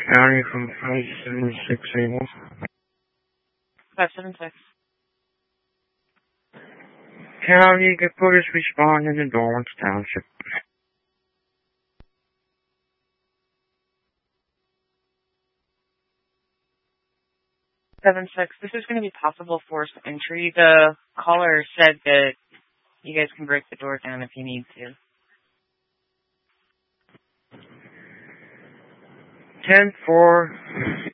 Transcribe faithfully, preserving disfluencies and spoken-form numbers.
County from five seven six Able. five seven six. County, get police respond in the Dorrance Township. seven six. This is going to be possible forced entry. The caller said that you guys can break the door down if you need to. ten four.